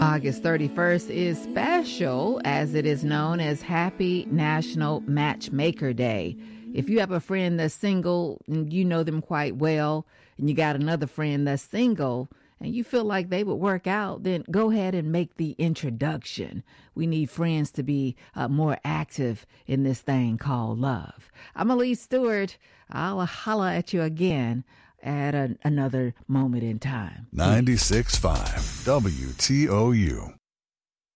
August 31st is special as it is known as Happy National Matchmaker Day. If you have a friend that's single and you know them quite well, and you got another friend that's single and you feel like they would work out, then go ahead and make the introduction. We need friends to be more active in this thing called love. I'm Elise Stewart. I'll holla at you again at another moment in time. 96.5 WTOU.